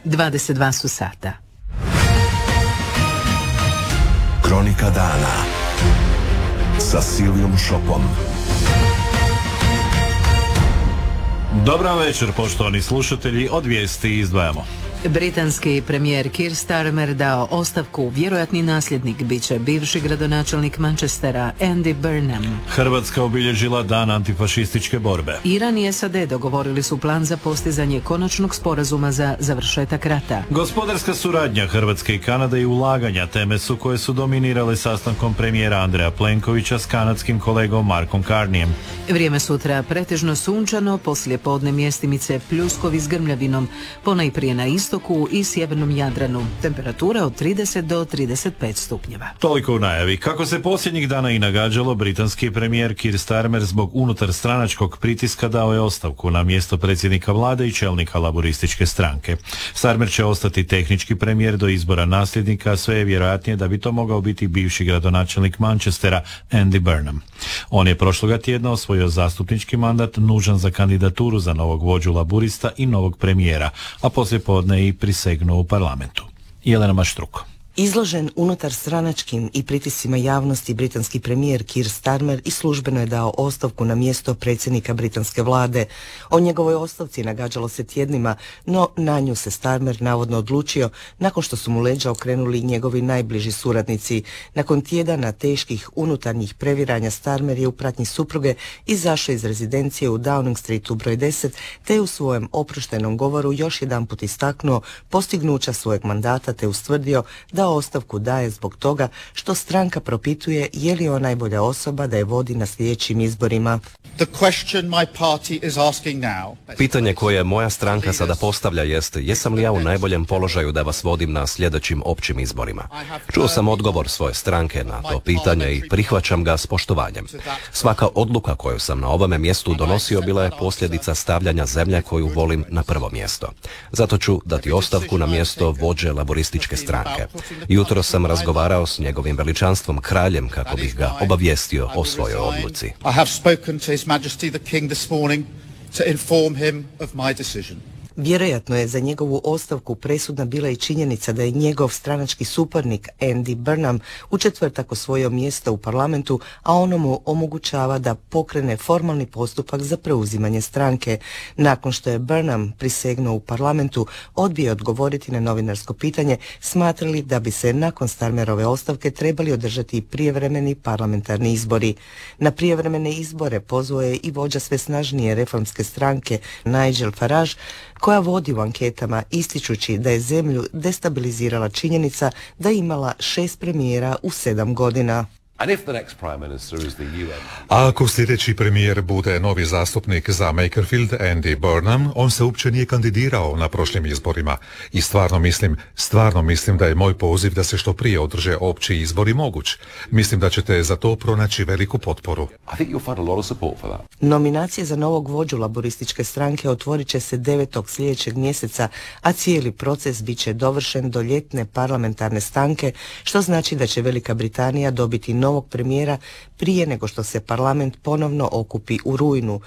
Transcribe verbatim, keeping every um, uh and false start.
dvadeset dva su sata. Kronika dana sa Silvijom Šopom. Dobar večer, poštovani slušatelji, od vijesti izdvajamo. Britanski premijer Keir Starmer dao ostavku, vjerojatni nasljednik bit će bivši gradonačelnik Manchestera Andy Burnham. Hrvatska obilježila dan antifašističke borbe. Iran i S A D dogovorili su plan za postizanje konačnog sporazuma za završetak rata. Gospodarska suradnja Hrvatske i Kanade i ulaganja teme su koje su dominirale sastankom premijera Andreja Plenkovića s kanadskim kolegom Markom Carneyem. Vrijeme sutra pretežno sunčano, poslije podne mjestimice pljuskovi s grmljavinom, ponajprije na istoku i sjevernom Jadranu. Temperatura od trideset do trideset pet stupnjeva. Toliko u najavi. Kako se posljednjih dana i nagađalo, britanski premijer Keir Starmer zbog unutar stranačkog pritiska dao je ostavku na mjesto predsjednika vlade i čelnika laborističke stranke. Starmer će ostati tehnički premijer do izbora nasljednika, sve je vjerojatnije da bi to mogao biti bivši gradonačelnik Manchestera Andy Burnham. On je prošloga tjedna osvojio zastupnički mandat nužan za kandidaturu za novog vođu laburista i novog premijera, a poslije podne i prisegnuo u parlamentu. Jelena Maštruk. Izložen unutar stranačkim i pritiscima javnosti, britanski premijer Keir Starmer i službeno je dao ostavku na mjesto predsjednika britanske vlade. O njegovoj ostavci nagađalo se tjednima, no na nju se Starmer navodno odlučio nakon što su mu leđa okrenuli njegovi najbliži suradnici. Nakon tjedana teških unutarnjih previranja, Starmer je u pratnji supruge izašao iz rezidencije u Downing Streetu broj deset, te je u svojem oproštenom govoru još jedanput istaknuo postignuća svojeg mandata, te ustvrdio da ostavku daje zbog toga što stranka propituje je li on najbolja osoba da je vodi na sljedećim izborima. Pitanje koje moja stranka sada postavlja jest jesam li ja u najboljem položaju da vas vodim na sljedećim općim izborima. Čuo sam odgovor svoje stranke na to pitanje i prihvaćam ga s poštovanjem. Svaka odluka koju sam na ovome mjestu donosio bila je posljedica stavljanja zemlje koju volim na prvo mjesto. Zato ću dati ostavku na mjesto vođe laborističke stranke. Jutro sam razgovarao s njegovim veličanstvom kraljem kako bih ga obavijestio o svojoj odluci. Vjerojatno je za njegovu ostavku presudna bila i činjenica da je njegov stranački suparnik Andy Burnham u četvrtak osvojio mjesto u parlamentu, a ono mu omogućava da pokrene formalni postupak za preuzimanje stranke. Nakon što je Burnham prisegnuo u parlamentu, odbio odgovoriti na novinarsko pitanje, smatrali da bi se nakon Starmerove ostavke trebali održati i prijevremeni parlamentarni izbori. Na prijevremene izbore pozvao je i vođa sve snažnije reformske stranke Nigel Farage, koja vodi u anketama ističući da je zemlju destabilizirala činjenica da je imala šest premijera u sedam godina. A ako sljedeći premijer bude novi zastupnik za Makerfield, Andy Burnham, on se uopće nije kandidirao na prošlim izborima. I stvarno mislim, stvarno mislim da je moj poziv da se što prije održe opći izbori moguć. Mislim da ćete za to pronaći veliku potporu. Nominacije za novog vođu laborističke stranke otvorit će se devetog sljedećeg mjeseca, a cijeli proces bit će dovršen do ljetne parlamentarne stanke, što znači da će Velika Britanija dobiti novog premijera prije nego što se parlament ponovno okupi u rujnu.